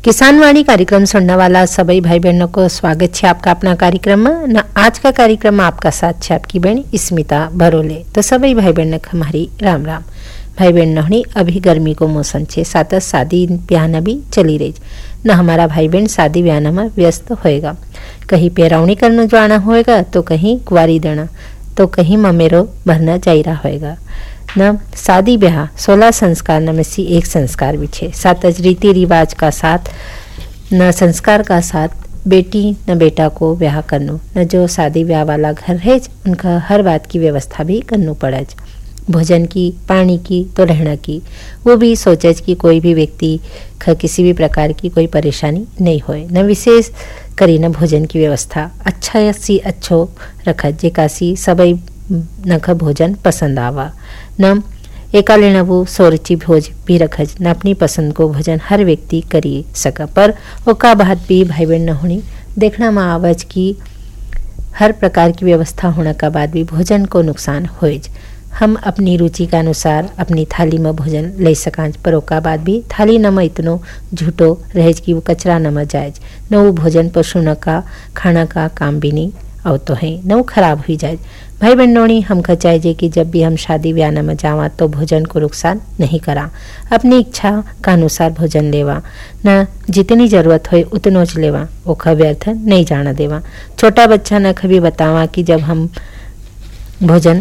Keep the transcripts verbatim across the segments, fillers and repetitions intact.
किसान वाणी कार्यक्रम सुनने वाला सभी भाई बहनों को स्वागत है आपका अपना कार्यक्रम में न। आज का कार्यक्रम में आपका साथ है आपकी बहन स्मिता भरोले। तो सभी भाई बहन हमारी राम राम। भाई बहन नहनी अभी गर्मी को मौसम छे, साथ शादी ब्याह भी चली रही न। हमारा भाई बहन शादी ब्याह में व्यस्त होएगा, कहीं पेरवनी करने जाना होएगा तो कहीं कुंवारी देना तो कहीं ममेरो भरना जायरा होएगा न। शादी ब्याह सोलह संस्कार में से एक संस्कार भी है। साथ रीति रिवाज का साथ न संस्कार का साथ बेटी न बेटा को ब्याह करनो न। जो शादी ब्याह वाला घर है उनका हर बात की व्यवस्था भी करनी पड़े, भोजन की, पानी की तो रहना की। वो भी सोचे कि कोई भी व्यक्ति किसी भी प्रकार की कोई परेशानी नहीं होए न। विशेष करी न भोजन की व्यवस्था अच्छा सी अच्छो रखत जेका सी सभी नख भोजन पसंद आवा न। एकाले न वो सोरची भोज भी रखज न। अपनी पसंद को भोजन हर व्यक्ति करी सका, पर ओका बात भी भाई बहन न होनी देखना में आवज की हर प्रकार की व्यवस्था होने का बाद भी भोजन को नुकसान होए। हम अपनी रुचि के अनुसार अपनी थाली में भोजन ले सकांज, पर ओका बाद भी थाली न में इतनो झूठो रहेज कि वो कचरा न में जाए न। वो भोजन पशु न का खाना का काम भी नहीं और तो है न वो खराब हुई जाए। भाई बहनों हम चाहिए कि जब भी हम शादी ब्याह में जावा तो भोजन को नुकसान नहीं करा, अपनी इच्छा का अनुसार भोजन लेवा न। जितनी जरूरत हो उतनो च लेवा, ओखा व्यर्थ नहीं जाना देवा। छोटा बच्चा न कभी बतावा कि जब हम भोजन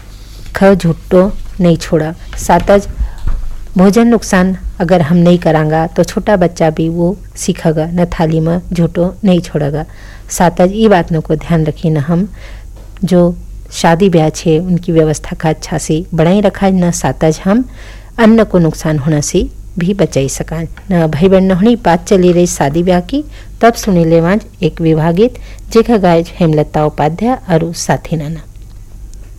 ख झूठो नहीं छोड़ा। सातज भोजन नुकसान अगर हम नहीं करांगा तो छोटा बच्चा भी वो सीखेगा न, थाली में झूठो नहीं छोड़ेगा। सातज ये बात न को ध्यान रखी न हम जो शादी ब्याह छे उनकी व्यवस्था का अच्छा से बढ़ाई रखा न। सातज हम अन्न को नुकसान होने से भी बचाई सका न। भाई बहन नहनी बात चली रही शादी ब्याह की, तब सुनी लेवाज एक विवाह गीत जेका गाय हेमलता उपाध्याय और साथी नाना।